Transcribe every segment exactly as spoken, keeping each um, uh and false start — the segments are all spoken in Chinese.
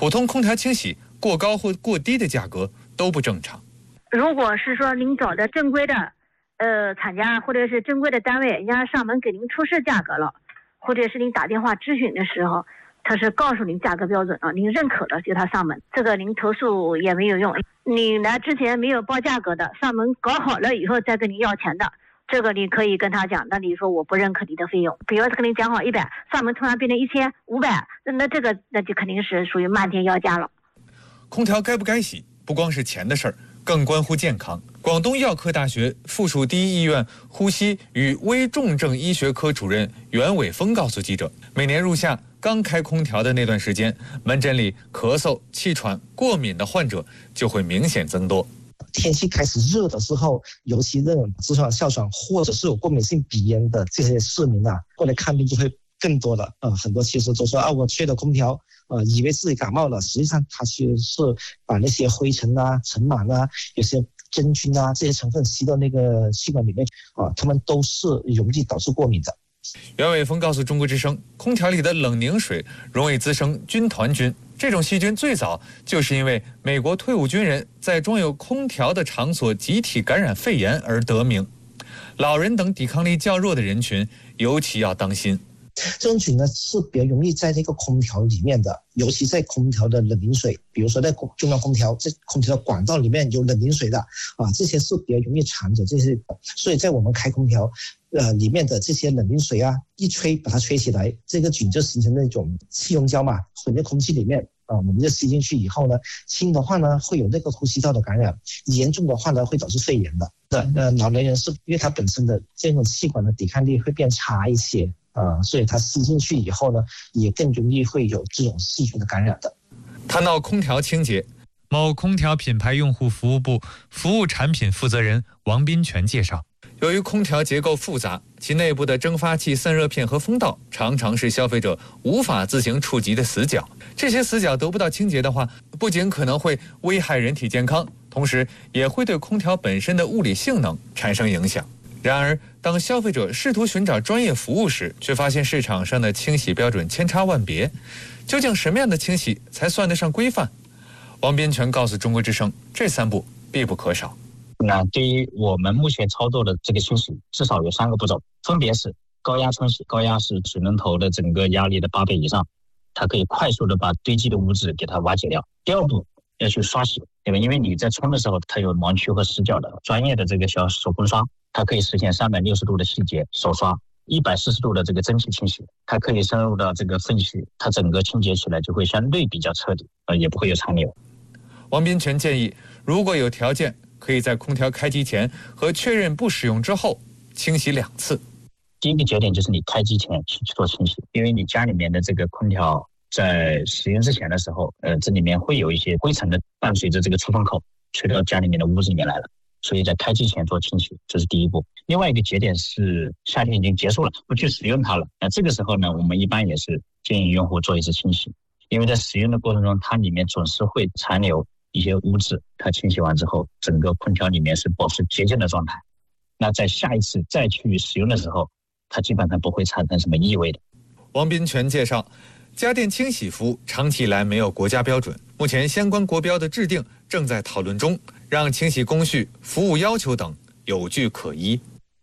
普通空调清洗过高或过低的价格都不正常。 如果是说您找的正规的呃厂家或者是正规的单位，人家上门给您出示价格了，或者是您打电话咨询的时候，他是告诉您价格标准了，您认可的就他上门，这个您投诉也没有用。你来之前没有报价格的，上门搞好了以后再跟您要钱的，这个你可以跟他讲，那你说我不认可你的费用，比如跟你讲好一百，上门突然变成一千五百，那这个那就肯定是属于漫天要价了。 空调该不该洗，不光是钱的事儿，更关乎健康。广东药科大学附属第一医院呼吸与危重症医学科主任袁伟峰告诉记者，每年入夏刚开空调的那段时间，门诊里咳嗽、气喘、过敏的患者就会明显增多。 天气开始热的时候，尤其这种直肠哮喘或者是有过敏性鼻炎的这些市民啊，过来看病就会更多了。呃，很多其实都说啊，我吹了空调，呃，以为自己感冒了，实际上它其实是把那些灰尘啊、尘螨啊、有些真菌啊这些成分吸到那个气管里面啊，它们都是容易导致过敏的。 袁伟峰告诉中国之声，空调里的冷凝水容易滋生军团菌，这种细菌最早就是因为美国退伍军人在装有空调的场所集体感染肺炎而得名。老人等抵抗力较弱的人群尤其要当心。 这种菌呢是比较容易在这个空调里面的，尤其在空调的冷凝水，比如说在中央空调，这空调的管道里面有冷凝水的啊，这些是比较容易藏着这些，所以在我们开空调，呃，里面的这些冷凝水啊，一吹把它吹起来，这个菌就形成那种气溶胶嘛，混在空气里面啊，我们就吸进去以后呢，轻的话呢会有那个呼吸道的感染，严重的话呢会导致肺炎的。呃，老年人是因为他本身的这种气管的抵抗力会变差一些。呃，所以它吸进去以后呢，也更容易会有这种细菌的感染的。 谈到空调清洁，某空调品牌用户服务部服务产品负责人王斌全介绍，由于空调结构复杂，其内部的蒸发器、散热片和风道常常是消费者无法自行触及的死角。这些死角得不到清洁的话，不仅可能会危害人体健康，同时也会对空调本身的物理性能产生影响。然而，当消费者试图寻找专业服务时，却发现市场上的清洗标准千差万别。究竟什么样的清洗才算得上规范？王斌全告诉中国之声，这三步必不可少。 那对于我们目前操作的这个清洗，至少有三个步骤，分别是高压冲洗，高压是水龙头的整个压力的八倍以上，它可以快速的把堆积的污渍给它瓦解掉。第二步要去刷洗，对吧？因为你在冲的时候，它有盲区和死角的，专业的这个小手工刷，它可以实现三百六十度的细节手刷，一百四十度的这个蒸汽清洗，它可以深入到这个缝隙，它整个清洁起来就会相对比较彻底，呃，也不会有残留。 王斌全建议，如果有条件，可以在空调开机前和确认不使用之后清洗两次。 第一个节点就是你开机前去做清洗，因为你家里面的这个空调在使用之前的时候，呃，这里面会有一些灰尘的伴随着这个出风口吹到家里面的屋子里面来了。所以在开机前做清洗，这是第一步。另外一个节点是夏天已经结束了，不去使用它了。那这个时候呢，我们一般也是建议用户做一次清洗，因为在使用的过程中，它里面总是会残留一些污渍。它清洗完之后，整个空调里面是保持洁净的状态。那在下一次再去使用的时候，它基本上不会产生什么异味的。 王斌全介绍，家电清洗服务长期以来没有国家标准，目前相关国标的制定正在讨论中，让清洗工序、服务要求等有据可依。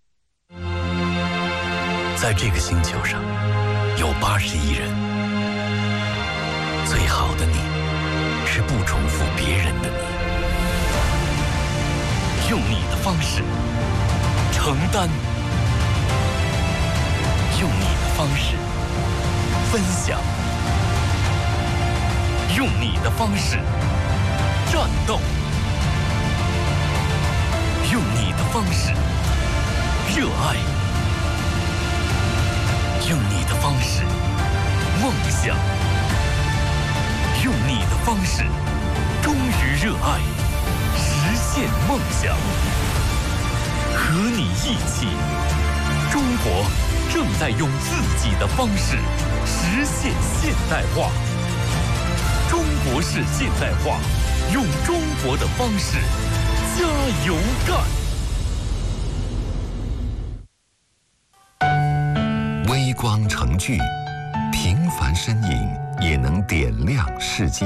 在这个星球上，有八十亿人，最好的你是不重复别人的你，用你的方式承担，用你的方式分享，用你的方式战斗，用你的方式热爱，用你的方式梦想，用你的方式忠于热爱，实现梦想。和你一起，中国正在用自己的方式实现现代化。中国式现代化，用中国的方式加油干。微光成炬，平凡身影也能点亮世界。